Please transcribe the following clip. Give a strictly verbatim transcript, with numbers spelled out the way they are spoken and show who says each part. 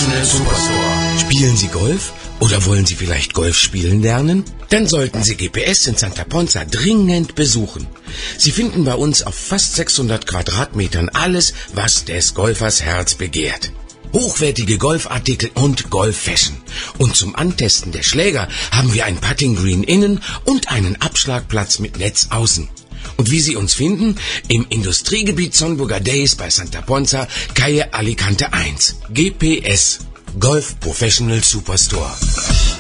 Speaker 1: Professional Superstore.
Speaker 2: Spielen Sie Golf? Oder wollen Sie vielleicht Golf spielen lernen? Dann sollten Sie G P S in Santa Ponza dringend besuchen. Sie finden bei uns auf fast sechshundert Quadratmetern alles, was des Golfers Herz begehrt. Hochwertige Golfartikel und Golf-Fashion. Und zum Antesten der Schläger haben wir ein Putting Green innen und einen Abschlagplatz mit Netz außen. Und wie Sie uns finden? Im Industriegebiet Son Bogadeis bei Santa Ponza, Calle Alicante eins. G P S. Golf Professional Superstore.